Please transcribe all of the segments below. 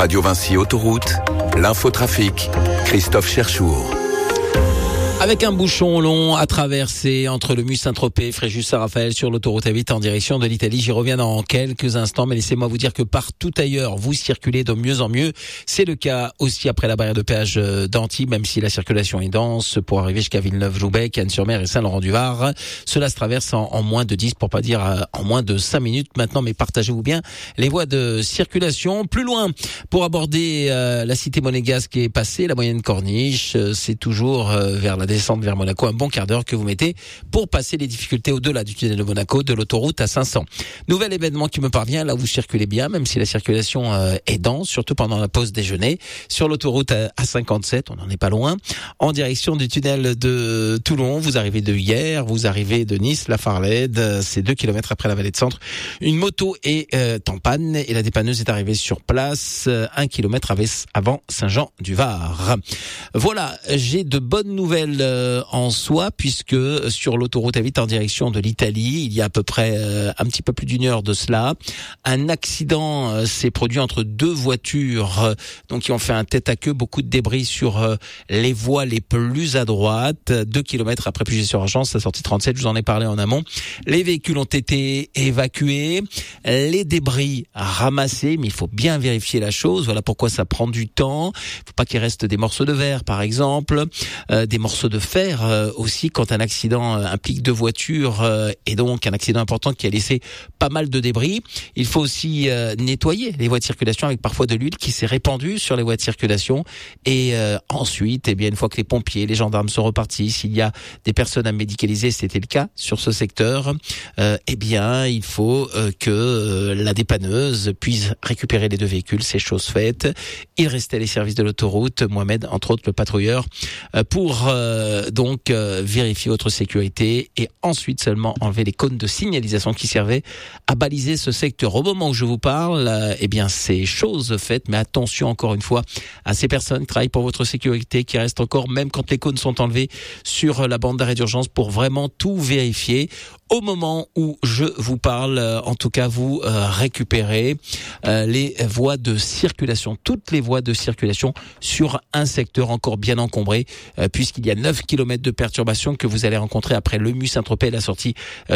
Radio Vinci Autoroute, l'infotrafic, Christophe Cherchour. Avec un bouchon long à traverser entre le Mus-Saint-Tropez, Fréjus-Saint-Raphaël sur l'autoroute A8 en direction de l'Italie. J'y reviens dans quelques instants, mais laissez-moi vous dire que partout ailleurs, vous circulez de mieux en mieux. C'est le cas aussi après la barrière de péage d'Antibes, même si la circulation est dense pour arriver jusqu'à Villeneuve-Loubet, Cannes-sur-Mer et Saint-Laurent-du-Var. Cela se traverse en moins de 10, pour pas dire en moins de 5 minutes maintenant, mais partagez-vous bien les voies de circulation. Plus loin, pour aborder la cité monégasque est passée, la moyenne corniche, c'est toujours vers la descente vers Monaco, un bon quart d'heure que vous mettez pour passer les difficultés au-delà du tunnel de Monaco, de l'autoroute à 500. Nouvel événement qui me parvient, là où vous circulez bien, même si la circulation est dense, surtout pendant la pause déjeuner, sur l'autoroute à 57, on n'en est pas loin, en direction du tunnel de Toulon. Vous arrivez de Hyères, vous arrivez de Nice, la Farlède, c'est 2 kilomètres après la vallée de Centre. Une moto est en panne et la dépanneuse est arrivée sur place 1 kilomètre avant Saint-Jean-du-Var. Voilà, j'ai de bonnes nouvelles en soi, puisque sur l'autoroute A8 en direction de l'Italie, il y a à peu près un petit peu plus d'une heure de cela, un accident s'est produit entre deux voitures donc qui ont fait un tête-à-queue, beaucoup de débris sur les voies les plus à droite, 2 kilomètres après Puget-sur-Argence, la sortie 37, je vous en ai parlé en amont. Les véhicules ont été évacués, les débris ramassés, mais il faut bien vérifier la chose, voilà pourquoi ça prend du temps. Il ne faut pas qu'il reste des morceaux de verre par exemple, des morceaux de fer aussi quand un accident implique deux voitures et donc un accident important qui a laissé pas mal de débris. Il faut aussi nettoyer les voies de circulation avec parfois de l'huile qui s'est répandue sur les voies de circulation et ensuite, eh bien, une fois que les pompiers, les gendarmes sont repartis, s'il y a des personnes à médicaliser, c'était le cas sur ce secteur, eh bien, il faut que la dépanneuse puisse récupérer les deux véhicules, c'est chose faite. Il restait les services de l'autoroute, Mohamed, entre autres le patrouilleur, pour donc vérifier votre sécurité et ensuite seulement enlever les cônes de signalisation qui servaient à baliser ce secteur. Au moment où je vous parle, eh bien c'est chose faite, mais attention encore une fois à ces personnes qui travaillent pour votre sécurité, qui restent encore, même quand les cônes sont enlevés, sur la bande d'arrêt d'urgence pour vraiment tout vérifier. Au moment où je vous parle, en tout cas, vous récupérez les voies de circulation, toutes les voies de circulation sur un secteur encore bien encombré, puisqu'il y a 9 kilomètres de perturbation que vous allez rencontrer après le Mus-Saint-Tropez, la sortie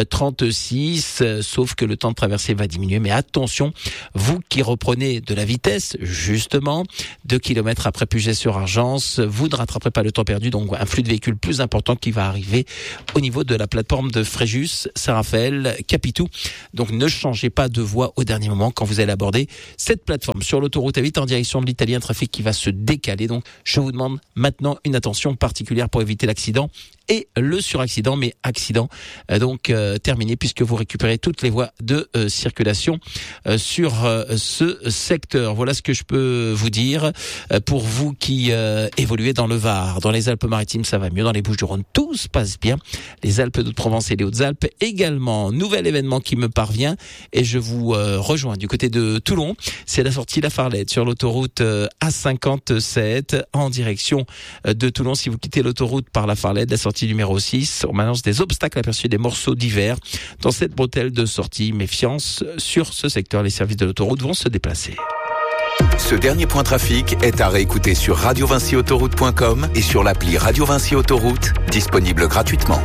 36, sauf que le temps de traversée va diminuer. Mais attention, vous qui reprenez de la vitesse, justement, 2 kilomètres après Puget-sur-Argence, vous ne rattraperez pas le temps perdu, donc un flux de véhicules plus important qui va arriver au niveau de la plateforme de Fréjus, Saint-Raphaël, Capitou. Donc ne changez pas de voie au dernier moment quand vous allez aborder cette plateforme. Sur l'autoroute A8 en direction de l'Italie, un trafic qui va se décaler. Donc je vous demande maintenant une attention particulière pour éviter l'accident et le suraccident, mais accident terminé puisque vous récupérez toutes les voies de circulation sur ce secteur. Voilà ce que je peux vous dire. Pour vous qui évoluez dans le Var, dans les Alpes-Maritimes, ça va mieux. Dans les Bouches-du-Rhône, tout se passe bien. Les Alpes de Provence et les Hautes-Alpes également. Nouvel événement qui me parvient et je vous rejoins du côté de Toulon. C'est la sortie La Farlède sur l'autoroute A57 en direction de Toulon. Si vous quittez l'autoroute par La Farlède, la sortie numéro 6, on m'annonce des obstacles aperçus, des morceaux d'hiver dans cette bretelle de sortie. Méfiance sur ce secteur, les services de l'autoroute vont se déplacer. Ce dernier point trafic est à réécouter sur radiovinciautoroute.com et sur l'appli Radio Vinci Autoroute, disponible gratuitement.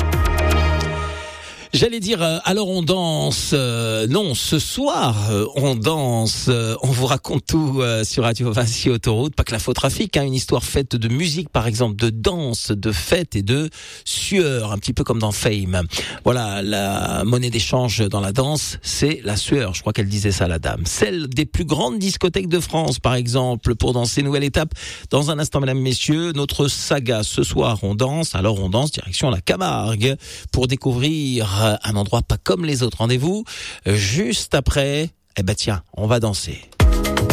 J'allais dire, alors on danse, non, ce soir, on danse, on vous raconte tout sur Radio Vinci Autoroute, pas que l'infotrafic, une histoire faite de musique par exemple, de danse, de fête et de sueur, un petit peu comme dans Fame. Voilà, la monnaie d'échange dans la danse, c'est la sueur, je crois qu'elle disait ça la dame. Celle des plus grandes discothèques de France par exemple, pour danser, nouvelle étape. Dans un instant mesdames, messieurs, notre saga, ce soir on danse, alors on danse direction la Camargue pour découvrir un endroit pas comme les autres. Rendez-vous juste après. Eh ben tiens, on va danser.